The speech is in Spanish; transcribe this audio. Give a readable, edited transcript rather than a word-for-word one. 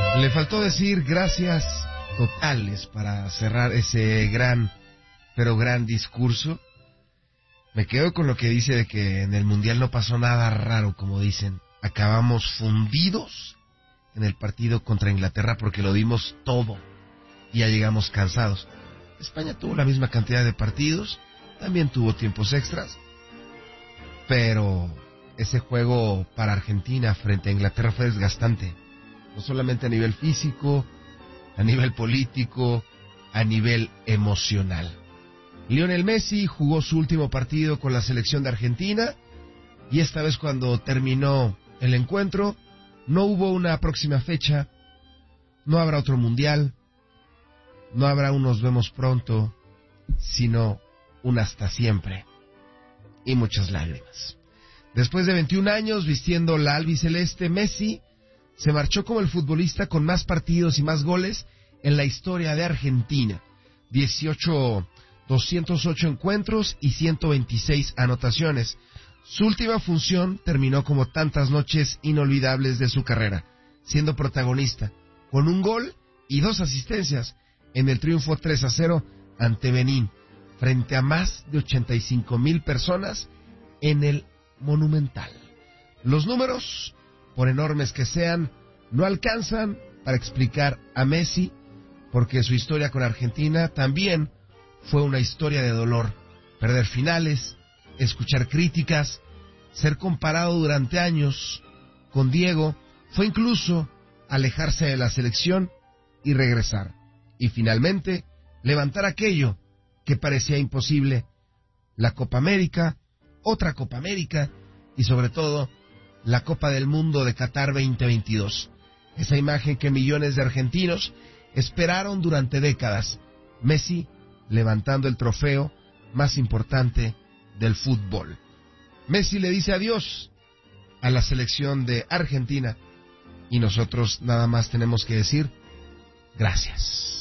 Le faltó decir gracias totales para cerrar ese gran, pero gran discurso. Me quedo con lo que dice de que en el Mundial no pasó nada raro, como dicen. Acabamos fundidos en el partido contra Inglaterra porque lo dimos todo y ya llegamos cansados. España tuvo la misma cantidad de partidos, también tuvo tiempos extras, pero ese juego para Argentina frente a Inglaterra fue desgastante. No solamente a nivel físico, a nivel político, a nivel emocional. Lionel Messi jugó su último partido con la selección de Argentina y esta vez cuando terminó el encuentro no hubo una próxima fecha, no habrá otro mundial, no habrá un nos vemos pronto, sino un hasta siempre y muchas lágrimas. Después de 21 años vistiendo la albiceleste, Messi se marchó como el futbolista con más partidos y más goles en la historia de Argentina. 208 encuentros y 126 anotaciones. Su última función terminó como tantas noches inolvidables de su carrera, siendo protagonista, con un gol y 2 asistencias en el triunfo 3-0 ante Benín, frente a más de 85,000 personas en el Monumental. Los números, por enormes que sean, no alcanzan para explicar a Messi, porque su historia con Argentina también fue una historia de dolor. Perder finales, escuchar críticas, ser comparado durante años con Diego, fue incluso alejarse de la selección y regresar. Y finalmente, levantar aquello que parecía imposible, la Copa América, otra Copa América y sobre todo la Copa del Mundo de Qatar 2022. Esa imagen que millones de argentinos esperaron durante décadas. Messi levantando el trofeo más importante del fútbol. Messi le dice adiós a la selección de Argentina y nosotros nada más tenemos que decir gracias.